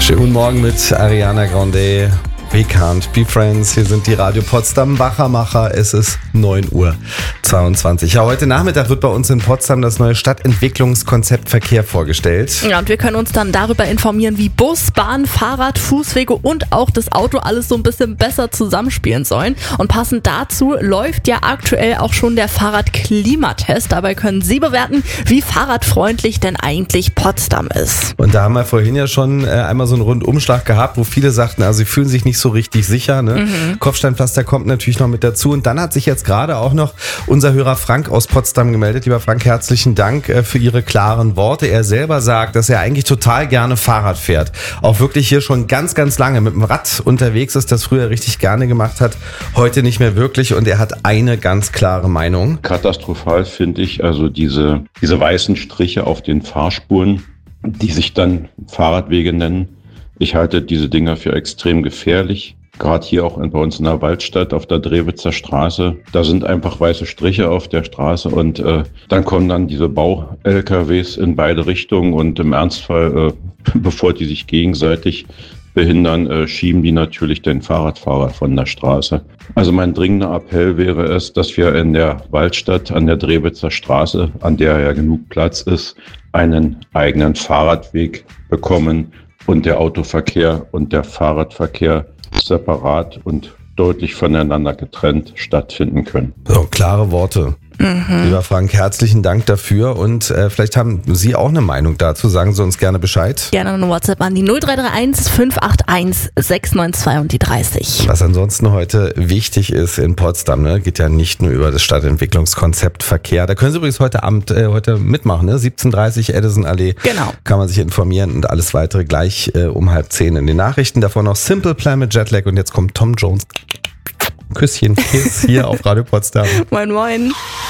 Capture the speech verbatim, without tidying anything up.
Schönen guten Morgen mit Ariana Grande. We can't be friends. Hier sind die Radio Potsdam Wachermacher. Es ist neun Uhr zweiundzwanzig. Ja, heute Nachmittag wird bei uns in Potsdam das neue Stadtentwicklungskonzept Verkehr vorgestellt. Ja, und wir können uns dann darüber informieren, wie Bus, Bahn, Fahrrad, Fußwege und auch das Auto alles so ein bisschen besser zusammenspielen sollen. Und passend dazu läuft ja aktuell auch schon der Fahrradklimatest. Dabei können Sie bewerten, wie fahrradfreundlich denn eigentlich Potsdam ist. Und da haben wir vorhin ja schon äh, einmal so einen Rundumschlag gehabt, wo viele sagten, also sie fühlen sich nicht so richtig sicher. Ne? Mhm. Kopfsteinpflaster kommt natürlich noch mit dazu. Und dann hat sich jetzt gerade auch noch unser Hörer Frank aus Potsdam gemeldet. Lieber Frank, herzlichen Dank äh, für Ihre klaren Worte. Er selber sagt, dass er eigentlich total gerne Fahrrad fährt. Auch wirklich hier schon ganz, ganz lange mit dem Rad unterwegs ist, das früher richtig gerne gemacht hat. Heute nicht mehr wirklich. Und er hat eine ganz klare Meinung. Katastrophal finde ich also diese, diese weißen Striche auf den Fahrspuren, die sich dann Fahrradwege nennen. Ich halte diese Dinger für extrem gefährlich. Gerade hier auch bei uns in der Waldstadt auf der Drewitzer Straße. Da sind einfach weiße Striche auf der Straße und äh, dann kommen dann diese Bau-L K Ws in beide Richtungen und im Ernstfall, äh, bevor die sich gegenseitig behindern, äh, schieben die natürlich den Fahrradfahrer von der Straße. Also mein dringender Appell wäre es, dass wir in der Waldstadt an der Drewitzer Straße, an der ja genug Platz ist, einen eigenen Fahrradweg bekommen und der Autoverkehr und der Fahrradverkehr separat und deutlich voneinander getrennt stattfinden können. So, klare Worte. Mhm. Lieber Frank, herzlichen Dank dafür und äh, vielleicht haben Sie auch eine Meinung dazu, sagen Sie uns gerne Bescheid. Gerne eine WhatsApp an die null drei drei eins fünf acht eins sechs neun zwei und die dreißig. Was ansonsten heute wichtig ist in Potsdam, ne, geht ja nicht nur über das Stadtentwicklungskonzept Verkehr. Da können Sie übrigens heute Abend äh, heute mitmachen, ne? siebzehn Uhr dreißig Edison-Allee. Genau. Kann man sich informieren und alles weitere gleich äh, um halb zehn in den Nachrichten. Davor noch Simple Plan mit Jetlag und jetzt kommt Tom Jones. Küsschen, Kiss hier auf Radio Potsdam. Moin, moin.